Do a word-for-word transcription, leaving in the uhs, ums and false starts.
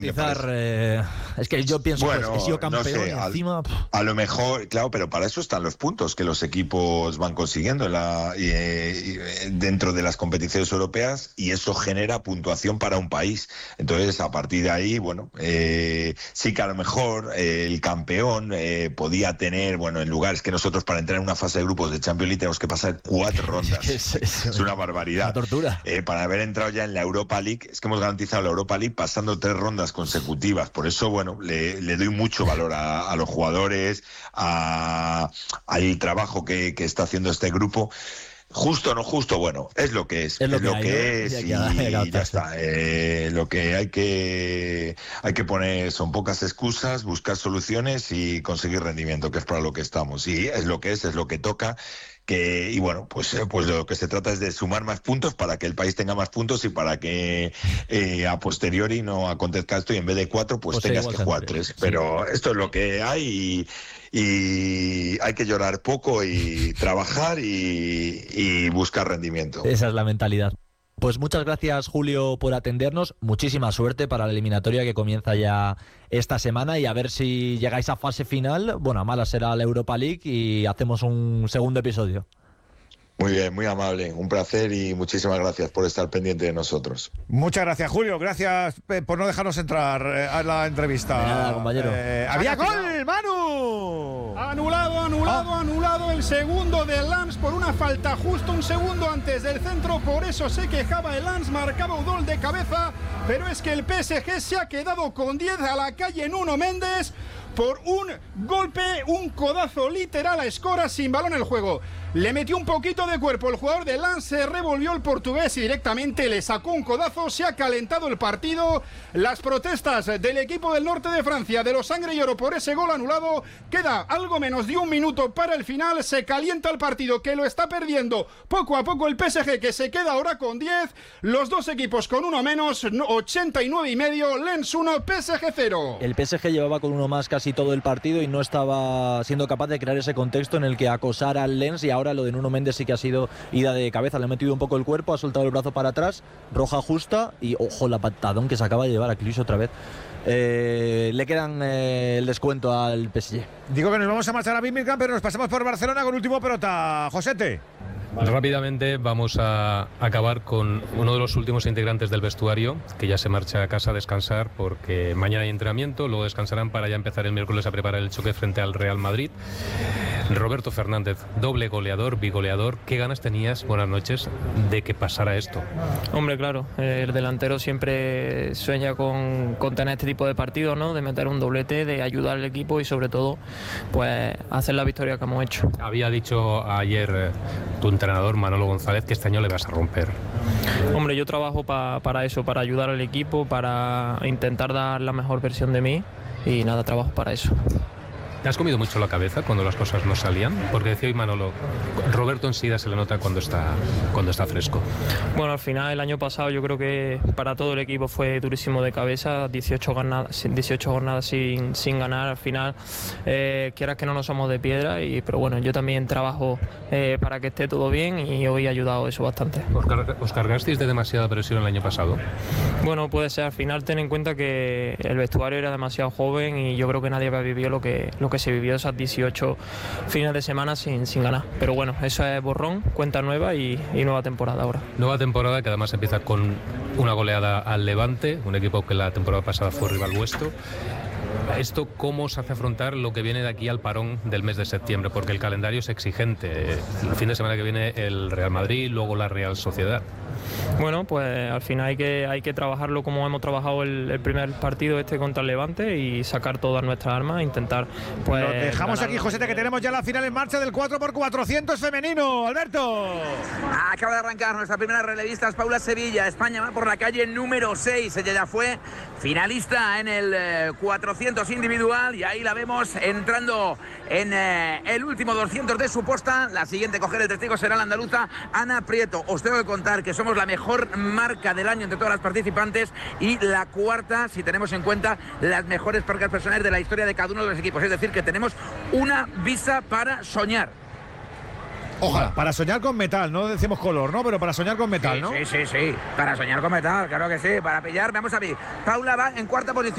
Eh, es que yo pienso bueno, que he sido campeón, no sé, y a, encima... a lo mejor, claro, pero para eso están los puntos que los equipos van consiguiendo en la, y, y, dentro de las competiciones europeas, y eso genera puntuación para un país. Entonces, a partir de ahí, bueno, eh, sí que a lo mejor eh, el campeón eh, podía tener, bueno, en lugares que nosotros para entrar en una fase de grupos de Champions League tenemos que pasar cuatro rondas. es, es, es una barbaridad. Una tortura. Eh, para haber entrado ya en la Europa League, es que hemos garantizado la Europa League pasando tres rondas consecutivas. Por eso, bueno, le, le doy mucho valor a, a los jugadores, a, al trabajo que, que está haciendo este grupo. Justo o no justo, bueno, es lo que es, es lo es que, lo hay, que ¿no? es y, y, y, y ya está. Eh, lo que hay que hay que poner son pocas excusas, buscar soluciones y conseguir rendimiento, que es para lo que estamos. Y es lo que es, es lo que toca. Que, y bueno, pues, pues lo que se trata es de sumar más puntos para que el país tenga más puntos y para que eh, a posteriori no acontezca esto y en vez de cuatro pues, pues tengas que jugar tres. Sí. Pero esto es lo que hay y, y hay que llorar poco y trabajar y, y buscar rendimiento. Esa es la mentalidad. Pues muchas gracias, Julio, por atendernos. Muchísima suerte para la eliminatoria que comienza ya esta semana y a ver si llegáis a fase final. Bueno, a mala será la Europa League y hacemos un segundo episodio. Muy bien, muy amable, un placer y muchísimas gracias por estar pendiente de nosotros. Muchas gracias, Julio, gracias por no dejarnos entrar a la entrevista. De nada, compañero. Eh, ¡Había gol, Manu! Anulado, anulado, ah. anulado el segundo del Lens por una falta justo un segundo antes del centro, por eso se quejaba el Lens, marcaba un gol de cabeza, pero es que el P S G se ha quedado con diez a la calle Nuno Méndez por un golpe, un codazo literal a Escora sin balón en el juego. Le metió un poquito de cuerpo el jugador de Lens, se revolvió el portugués y directamente le sacó un codazo, se ha calentado el partido. Las protestas del equipo del norte de Francia, de los sangre y oro por ese gol anulado, queda algo menos de un minuto para el final, se calienta el partido que lo está perdiendo poco a poco el P S G, que se queda ahora con diez, los dos equipos con uno menos, ochenta y nueve y medio, Lens uno, P S G cero. El P S G llevaba con uno más casi todo el partido y no estaba siendo capaz de crear ese contexto en el que acosara al Lens, y ahora Ahora lo de Nuno Méndez sí que ha sido ida de cabeza, le ha metido un poco el cuerpo, ha soltado el brazo para atrás, roja justa y ojo la patadón que se acaba de llevar a Clis otra vez. Eh, le quedan eh, el descuento al P S G. Digo que nos vamos a marchar a Birmingham, pero nos pasamos por Barcelona con último pelota. Josete. Rápidamente vamos a acabar con uno de los últimos integrantes del vestuario, que ya se marcha a casa a descansar porque mañana hay entrenamiento, luego descansarán para ya empezar el miércoles a preparar el choque frente al Real Madrid. Roberto Fernández, doble goleador, bigoleador, ¿qué ganas tenías, buenas noches, de que pasara esto? Hombre, claro, el delantero siempre sueña con, con tener este tipo de partidos, ¿no? De meter un doblete, de ayudar al equipo y sobre todo, pues, hacer la victoria que hemos hecho. Había dicho ayer tu entrenador Manolo González que este año le vas a romper. Hombre, yo trabajo pa, para eso, para ayudar al equipo, para intentar dar la mejor versión de mí y nada, trabajo para eso. ¿Te has comido mucho la cabeza cuando las cosas no salían? Porque decía hoy Manolo, Roberto enseguida se le nota cuando está, cuando está fresco. Bueno, al final el año pasado yo creo que para todo el equipo fue durísimo de cabeza, dieciocho jornadas, dieciocho jornadas sin, sin ganar. Al final, eh, quieras que no, no somos de piedra, y, pero bueno, yo también trabajo eh, para que esté todo bien y hoy ha ayudado eso bastante. ¿Os, car- ¿Os cargasteis de demasiada presión el año pasado? Bueno, puede ser. Al final ten en cuenta que el vestuario era demasiado joven y yo creo que nadie había vivido lo que, lo que se vivió esas dieciocho fines de semana sin, sin ganar. Pero bueno, eso es borrón, cuenta nueva y, y nueva temporada ahora. Nueva temporada que además empieza con una goleada al Levante, un equipo que la temporada pasada fue rival vuestro. ¿Esto cómo os hace afrontar lo que viene de aquí al parón del mes de septiembre? Porque el calendario es exigente. El fin de semana que viene el Real Madrid, luego la Real Sociedad. Bueno, pues al final hay que, hay que trabajarlo como hemos trabajado el, el primer partido este contra el Levante y sacar todas nuestras armas e intentar, pues... Lo dejamos aquí, Josete, que tenemos ya la final en marcha del cuatro por cuatrocientos femenino. Alberto. Acaba de arrancar nuestra primera relevista, Paula Sevilla. España va por la calle número seis. Ella ya fue finalista en el eh, cuatrocientos individual y ahí la vemos entrando en eh, el último doscientos de su posta. La siguiente coger el testigo será la andaluza Ana Prieto. Os tengo que contar que somos la mejor marca del año entre todas las participantes y la cuarta si tenemos en cuenta las mejores marcas personales de la historia de cada uno de los equipos. Es decir, que tenemos una visa para soñar. Ojalá. Para soñar con metal, no decimos color, ¿no? Pero para soñar con metal, sí, ¿no? Sí, sí, sí. Para soñar con metal, claro que sí. Para pillar, vamos a ver. Paula va en cuarta posición.